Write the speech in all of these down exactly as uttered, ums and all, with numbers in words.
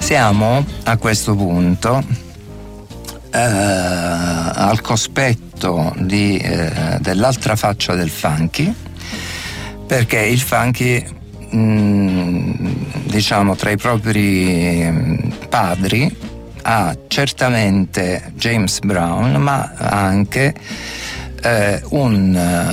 Siamo a questo punto eh, al cospetto di, eh, dell'altra faccia del funky, perché il funky, mh, diciamo, tra i propri padri ha certamente James Brown, ma anche eh, un,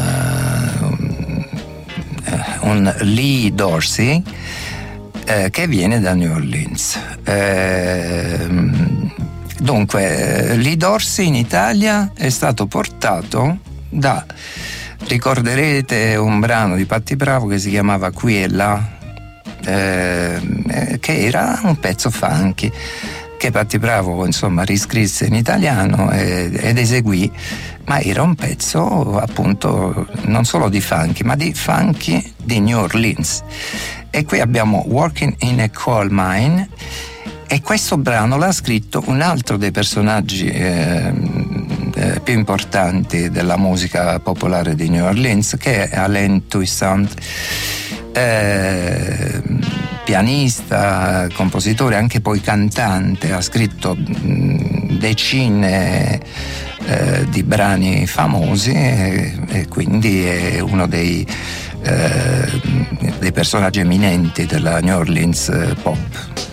uh, un Lee Dorsey eh, che viene da New Orleans. Eh, dunque, Lee Dorsey in Italia è stato portato da, ricorderete un brano di Patti Bravo che si chiamava Qui e Là, eh, che era un pezzo funky che Patti Bravo insomma riscrisse in italiano ed, ed eseguì, ma era un pezzo appunto non solo di funky, ma di funky di New Orleans. E qui abbiamo Working in a Coal Mine, e questo brano l'ha scritto un altro dei personaggi eh, eh, più importanti della musica popolare di New Orleans, che è Alain Toussaint, eh, pianista, compositore, anche poi cantante. Ha scritto mh, decine eh, di brani famosi e, e quindi è uno dei, eh, dei personaggi eminenti della New Orleans eh, pop.